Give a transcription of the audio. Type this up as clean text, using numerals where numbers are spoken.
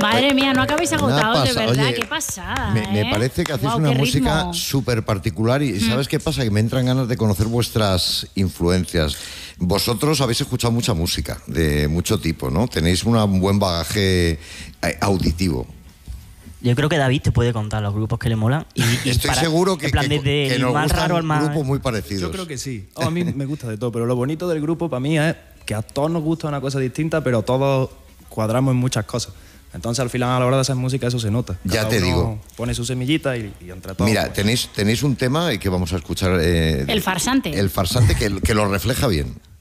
Madre mía, no acabéis agotados, de verdad, Oye, qué pasada. Me parece que hacéis una música súper particular y ¿sabes qué pasa? Que me entran ganas de conocer vuestras influencias. Vosotros habéis escuchado mucha música de mucho tipo, ¿no? Tenéis un buen bagaje auditivo. Yo creo que David te puede contar los grupos que le molan. Y estoy seguro que nos más raro al más grupos muy parecidos. Yo creo que sí. A mí me gusta de todo, pero lo bonito del grupo para mí es que a todos nos gusta una cosa distinta, pero todos cuadramos en muchas cosas. Entonces al final a la hora de hacer música eso se nota. Ya te digo. Pone su semillita y entre todos. Mira, tenéis un tema que vamos a escuchar. El farsante. El farsante que lo refleja bien.